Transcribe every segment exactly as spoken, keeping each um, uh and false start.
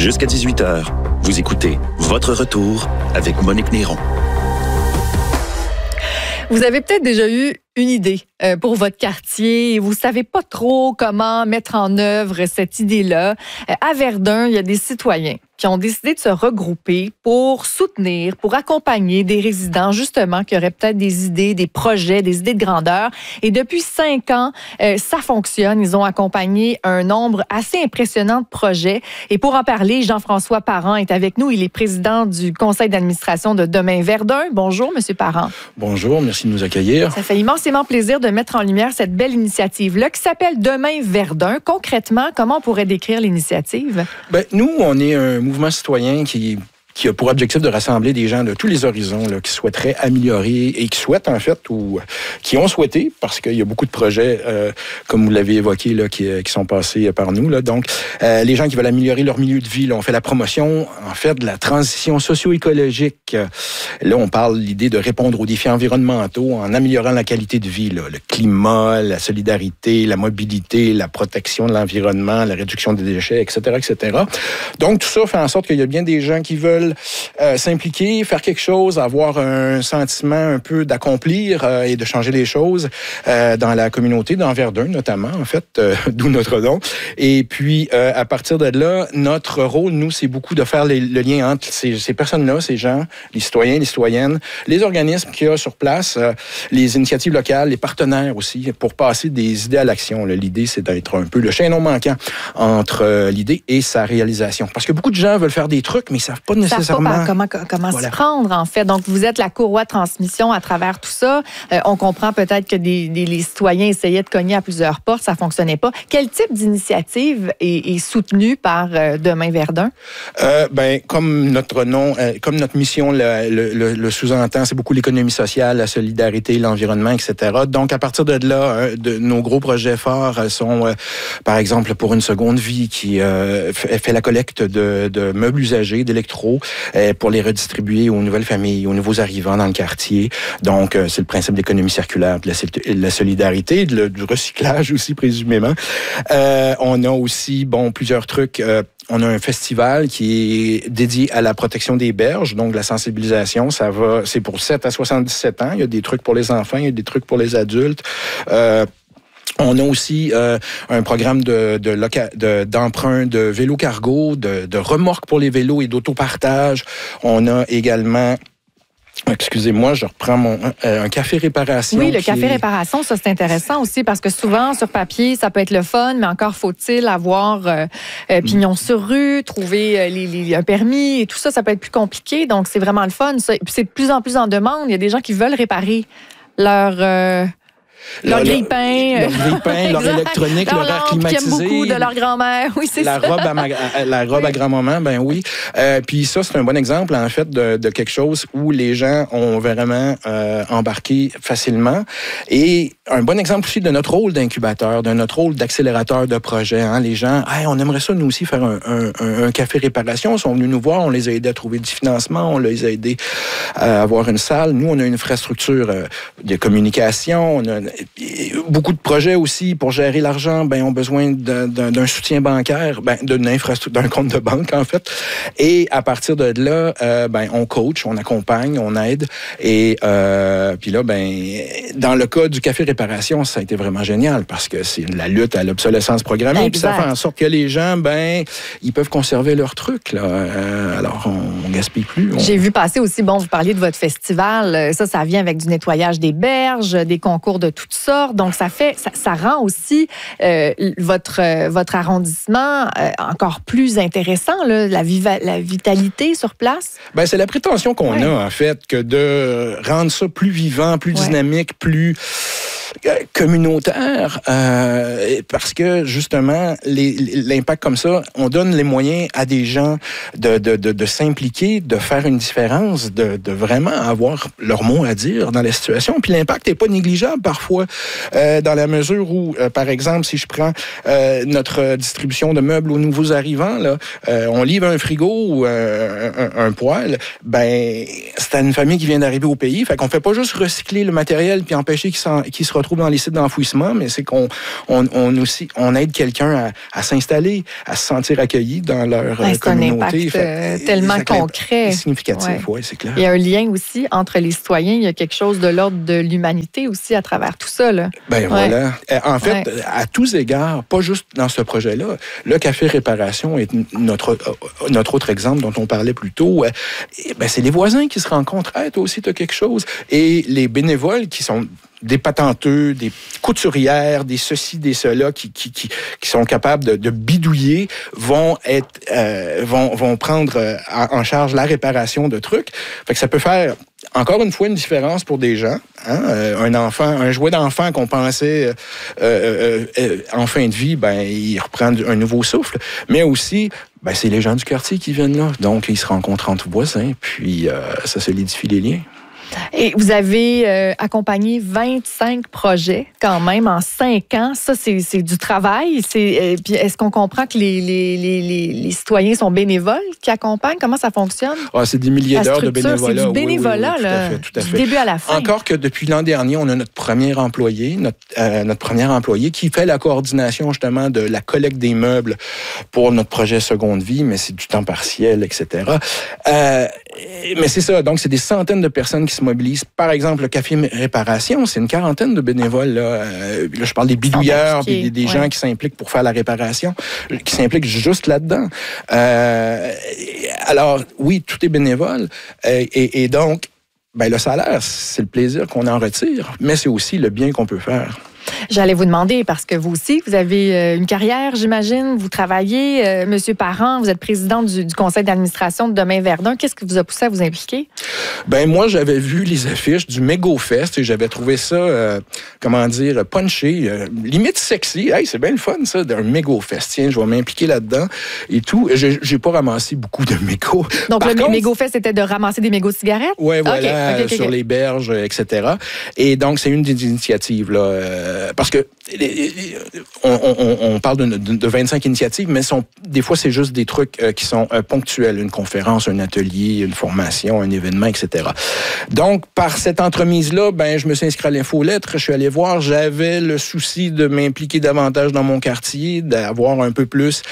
Jusqu'à dix-huit heures, vous écoutez Votre Retour avec Monique Néron. Vous avez peut-être déjà eu une idée euh, pour votre quartier et vous savez pas trop comment mettre en œuvre cette idée-là. Euh, à Verdun, il y a des citoyens qui ont décidé de se regrouper pour soutenir, pour accompagner des résidents, justement, qui auraient peut-être des idées, des projets, des idées de grandeur. Et depuis cinq ans, euh, ça fonctionne. Ils ont accompagné un nombre assez impressionnant de projets. Et pour en parler, Jean-François Parent est avec nous. Il est président du conseil d'administration de Demain Verdun. Bonjour, Monsieur Parent. Bonjour, merci de nous accueillir. Ça fait immensément plaisir de mettre en lumière cette belle initiative-là qui s'appelle Demain Verdun. Concrètement, comment on pourrait décrire l'initiative? Ben, nous, on est un mouvement citoyen qui... qui a pour objectif de rassembler des gens de tous les horizons là, qui souhaiteraient améliorer et qui souhaitent en fait ou qui ont souhaité, parce qu'il y a beaucoup de projets, euh, comme vous l'avez évoqué, là, qui, qui sont passés par nous. Là. Donc, euh, les gens qui veulent améliorer leur milieu de vie, là, on fait la promotion, en fait, de la transition socio-écologique. Là, on parle de l'idée de répondre aux défis environnementaux en améliorant la qualité de vie, là, le climat, la solidarité, la mobilité, la protection de l'environnement, la réduction des déchets, et cetera, et cetera. Donc, tout ça fait en sorte qu'il y a bien des gens qui veulent Euh, s'impliquer, faire quelque chose, avoir un sentiment un peu d'accomplir euh, et de changer les choses euh, dans la communauté, dans Verdun notamment, en fait, euh, d'où notre nom. Et puis, euh, à partir de là, notre rôle, nous, c'est beaucoup de faire les, le lien entre ces, ces personnes-là, ces gens, les citoyens, les citoyennes, les organismes qu'il y a sur place, euh, les initiatives locales, les partenaires aussi, pour passer des idées à l'action. Là, l'idée, c'est d'être un peu le chaînon manquant entre euh, l'idée et sa réalisation. Parce que beaucoup de gens veulent faire des trucs, mais ils ne savent pas nécessairement Pas comment comment voilà. s'y prendre, en fait. Donc, vous êtes la courroie de transmission à travers tout ça. Euh, on comprend peut-être que des, des, les citoyens essayaient de cogner à plusieurs portes, ça ne fonctionnait pas. Quel type d'initiative est, est soutenu par euh, Demain Verdun? Euh, ben, comme notre nom, euh, comme notre mission le, le, le, le sous-entend, c'est beaucoup l'économie sociale, la solidarité, l'environnement, et cetera. Donc, à partir de là, euh, de, nos gros projets forts sont, euh, par exemple, pour une seconde vie qui euh, fait la collecte de, de meubles usagés, d'électro, pour les redistribuer aux nouvelles familles, aux nouveaux arrivants dans le quartier. Donc, c'est le principe de l'économie circulaire, de la, de la solidarité, de le, du recyclage aussi, présumément. Euh, on a aussi, bon, plusieurs trucs. Euh, on a un festival qui est dédié à la protection des berges, donc la sensibilisation. Ça va, c'est pour sept à soixante-dix-sept ans. Il y a des trucs pour les enfants, il y a des trucs pour les adultes. Euh, On a aussi euh, un programme de, de, loca- de, d'emprunt de vélos cargo, de, de remorques pour les vélos et d'autopartage. On a également... Excusez-moi, je reprends mon euh, un café réparation. Oui, le café est... réparation, ça c'est intéressant aussi parce que souvent sur papier ça peut être le fun, mais encore faut-il avoir euh, euh, pignon sur rue, trouver euh, les, les, un permis et tout ça, ça peut être plus compliqué. Donc c'est vraiment le fun. Ça. Et puis c'est de plus en plus en demande. Il y a des gens qui veulent réparer leur euh, Leur, leur grille-pain. Leur grille-pain, leur électronique, leur, leur air climatisé. Qui aiment beaucoup de leur grand-mère. Oui, c'est la ça. Robe à ma, la robe oui. à grand-maman, ben oui. Euh, puis ça, c'est un bon exemple, en fait, de, de quelque chose où les gens ont vraiment euh, embarqué facilement. Et un bon exemple aussi de notre rôle d'incubateur, de notre rôle d'accélérateur de projet. Hein. Les gens, hey, on aimerait ça, nous aussi, faire un, un, un café réparation. Ils sont venus nous voir, on les a aidés à trouver du financement, on les a aidés à avoir une salle. Nous, on a une infrastructure euh, de communication, on a beaucoup de projets aussi pour gérer l'argent, ben, ont besoin d'un, d'un, d'un soutien bancaire, ben, d'une infrastructure, d'un compte de banque, en fait. Et à partir de là, euh, ben, on coach, on accompagne, on aide. Et euh, puis là, ben, dans le cas du café réparation, ça a été vraiment génial parce que c'est la lutte à l'obsolescence programmée. Puis ça fait en sorte que les gens, ben, ils peuvent conserver leurs trucs, là. Euh, alors, on, on gaspille plus. On... J'ai vu passer aussi, bon, vous parliez de votre festival. Ça, ça vient avec du nettoyage des berges, des concours de toutes sortes. Donc, ça fait, ça, ça rend aussi euh, votre, euh, votre arrondissement euh, encore plus intéressant, là, la, viva, la vitalité sur place. Ben, c'est la prétention qu'on ouais. a, en fait, que de rendre ça plus vivant, plus ouais. dynamique, plus communautaire, euh, parce que justement, les, l'impact comme ça, on donne les moyens à des gens de, de, de, de s'impliquer, de faire une différence, de, de vraiment avoir leur mot à dire dans la situation. Puis l'impact n'est pas négligeable parfois, euh, dans la mesure où, euh, par exemple, si je prends euh, notre distribution de meubles aux nouveaux arrivants, là, euh, on livre un frigo ou un, un, un poêle, ben c'est à une famille qui vient d'arriver au pays. Fait qu'on fait pas juste recycler le matériel puis empêcher qu'il, qu'il se retrouve dans les sites d'enfouissement, mais c'est qu'on on, on aussi on aide quelqu'un à, à s'installer, à se sentir accueilli dans leur ouais, communauté. C'est un impact fait, tellement concret. Et significatif, oui, ouais, c'est clair. Il y a un lien aussi entre les citoyens. Il y a quelque chose de l'ordre de l'humanité aussi à travers tout ça. Là. Ben ouais. voilà. En fait, ouais. à tous égards, pas juste dans ce projet-là, le Café Réparation est notre, notre autre exemple dont on parlait plus tôt. Ben, c'est les voisins qui se rencontrent. Hey, toi aussi, tu as quelque chose. Et les bénévoles qui sont des patenteux, des couturières, des ceci, des cela, qui, qui, qui, qui sont capables de, de bidouiller, vont être, euh, vont, vont prendre euh, en charge la réparation de trucs. Fait que ça peut faire, encore une fois, une différence pour des gens. Hein? Euh, un enfant, un jouet d'enfant qu'on pensait euh, euh, euh, en fin de vie, ben, il reprend un nouveau souffle. Mais aussi, ben, c'est les gens du quartier qui viennent là. Donc, ils se rencontrent entre voisins, puis euh, ça solidifie les liens. Et vous avez euh, accompagné vingt-cinq projets quand même en cinq ans. Ça, c'est, c'est du travail. C'est, euh, puis est-ce qu'on comprend que les, les, les, les citoyens sont bénévoles qui accompagnent? Comment ça fonctionne? Ah, c'est des milliers La d'heures de structure, bénévolat. C'est du bénévolat, oui, oui, oui, là, tout à fait, tout à du fait. début à la fin. Encore que depuis l'an dernier, on a notre premier employé, notre, euh, notre premier employé qui fait la coordination justement de la collecte des meubles pour notre projet Seconde Vie, mais c'est du temps partiel, et cetera. Euh, mais c'est ça, donc c'est des centaines de personnes qui se mobilisent. Par exemple, le Café Réparation, c'est une quarantaine de bénévoles. Là, euh, là je parle des bidouilleurs, des, des ouais. gens qui s'impliquent pour faire la réparation, qui s'impliquent juste là-dedans. Euh, alors, oui, tout est bénévole. Euh, et, et donc, ben, le salaire, c'est le plaisir qu'on en retire, mais c'est aussi le bien qu'on peut faire. J'allais vous demander, parce que vous aussi, vous avez une carrière, j'imagine, vous travaillez. Euh, Monsieur Parent, vous êtes président du, du conseil d'administration de Demain Verdun. Qu'est-ce qui vous a poussé à vous impliquer? Ben moi, j'avais vu les affiches du MegoFest et j'avais trouvé ça, euh, comment dire, punché, euh, limite sexy. Hey, c'est bien le fun, ça, d'un MegoFest. Tiens, je vais m'impliquer là-dedans et tout. J'ai, j'ai pas ramassé beaucoup de mégots. Donc, Par le contre, MegoFest, c'était de ramasser des mégots de cigarettes? Oui, voilà, okay, okay, okay, sur okay. les berges, et cetera. Et donc, c'est une des initiatives, là. Euh, parce que on, on, on parle de, de, de vingt-cinq initiatives, mais sont, des fois, c'est juste des trucs euh, qui sont euh, ponctuels. Une conférence, un atelier, une formation, un événement, et cetera. Donc, par cette entremise-là, ben, je me suis inscrit à l'infolettre, je suis allé voir, j'avais le souci de m'impliquer davantage dans mon quartier, d'avoir un peu plus,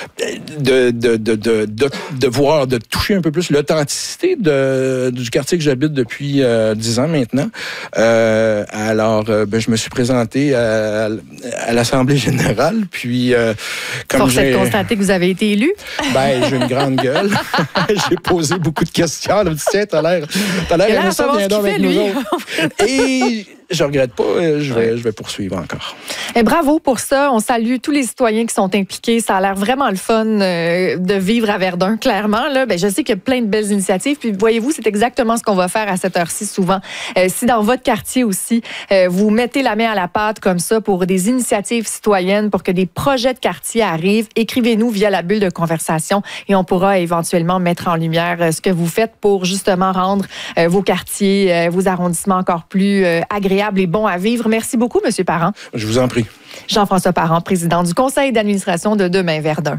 de, de, de, de, de, de voir, de toucher un peu plus l'authenticité de, du quartier que j'habite depuis euh, dix ans maintenant. Euh, alors, euh, ben, je me suis présenté à, à l'Assemblée générale, puis euh, comme Force j'ai... est de constater que vous avez été élu. Ben, j'ai une grande gueule. J'ai posé beaucoup de questions. Elle me dit, tiens, t'as l'air, t'as l'air aimé ça, viens donc avec nous autres. Et je regrette pas, je vais, je vais poursuivre encore. Et bravo pour ça. On salue tous les citoyens qui sont impliqués. Ça a l'air vraiment le fun euh, de vivre à Verdun, clairement. Là, ben, je sais qu'il y a plein de belles initiatives. Puis voyez-vous, c'est exactement ce qu'on va faire à cette heure-ci souvent. Euh, si dans votre quartier aussi, euh, vous mettez la main à la pâte comme ça pour des initiatives citoyennes, pour que des projets de quartier arrivent, écrivez-nous via la bulle de conversation et on pourra éventuellement mettre en lumière euh, ce que vous faites pour justement rendre euh, vos quartiers, euh, vos arrondissements encore plus euh, agréables et bons à vivre. Merci beaucoup, M. Parent. Je vous en prie. Jean-François Parent, président du conseil d'administration de Demain Verdun.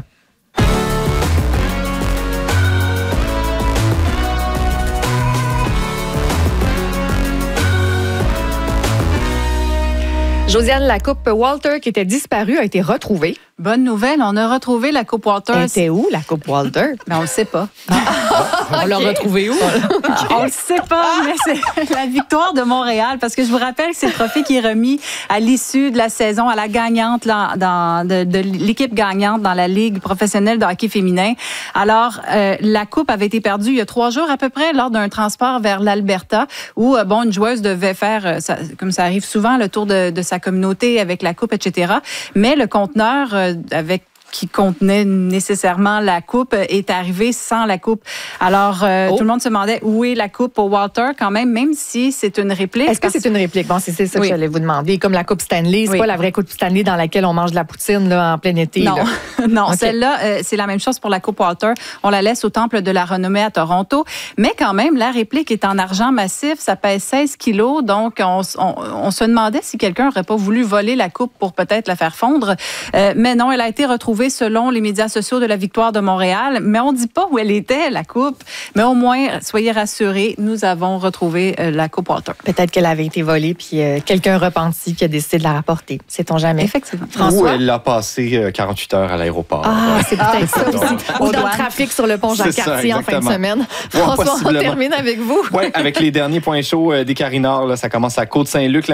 Josiane, la coupe Walter qui était disparue a été retrouvée. Bonne nouvelle, on a retrouvé la coupe Walter. Elle était où, la coupe Walter? Ben, on le sait pas. On l'a retrouvée où? Okay. On le sait pas, mais c'est la victoire de Montréal. Parce que je vous rappelle que c'est le trophée qui est remis à l'issue de la saison à la gagnante, là, dans, de, de l'équipe gagnante dans la Ligue professionnelle de hockey féminin. Alors, euh, la coupe avait été perdue il y a trois jours à peu près lors d'un transport vers l'Alberta où, euh, bon, une joueuse devait faire, ça, comme ça arrive souvent, le tour de, de sa communauté avec la coupe, et cetera. Mais le conteneur euh, avec qui contenait nécessairement la coupe est arrivé sans la coupe. Alors, euh, oh. tout le monde se demandait où est la coupe au Walter quand même, même si c'est une réplique. Est-ce que c'est une réplique? Bon, c'est, c'est ça oui. que j'allais vous demander. Comme la coupe Stanley, c'est oui. pas la vraie coupe Stanley dans laquelle on mange de la poutine là, en plein été. Non, là. non okay. celle-là, euh, c'est la même chose pour la coupe Walter. On la laisse au Temple de la Renommée à Toronto. Mais quand même, la réplique est en argent massif. Ça pèse seize kilos. Donc, on, on, on se demandait si quelqu'un n'aurait pas voulu voler la coupe pour peut-être la faire fondre. Euh, mais non, elle a été retrouvée retrouvée selon les médias sociaux de la victoire de Montréal, mais on ne dit pas où elle était, la coupe. Mais au moins, soyez rassurés, nous avons retrouvé euh, la coupe Walter. Peut-être qu'elle avait été volée, puis euh, quelqu'un repenti qui a décidé de la rapporter. Sait-on jamais. Effectivement. François? Ou elle l'a passé euh, quarante-huit heures à l'aéroport. Ah, c'est peut-être ça aussi. Ou dans douane. le trafic sur le pont C'est ça, Jacques-Cartier en fin de exactement. semaine. Ouais, François, on possiblement. termine avec vous. Oui, avec les derniers points chauds euh, des Carinards, là, ça commence à Côte-Saint-Luc.